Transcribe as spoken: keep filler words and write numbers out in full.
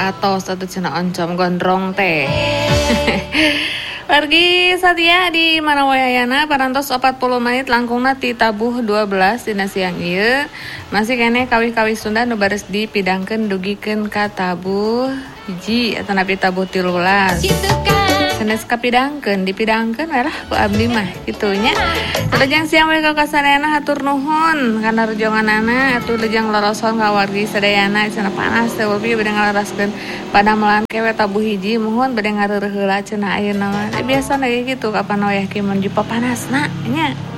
atos atau cenah oncom gondrong teh. Pergi Satya di mana wayana parantos empat puluh menit langkungna ti tabuh dua belas dina siang ieu masih kene kawih-kawih Sunda nu baris dipidangkeun dugikeun ka tabuh hiji atawa napi tabuh tilu belas. Sanes kapidangkeun dipidangkeun lah ku abdi mah kitunya. Lejang siang we ka kasadayana hatur nuhun kana rejonganana atuh lejang loroson ka wargi sadayana cenah panas teh ubi bade ngalaraskeun pada melan kewe tabuh hiji mohon bade ngareureuh heula cenah ayeuna mah. Biasa na gitu kapan wayah kieu mun jupa panasna nya.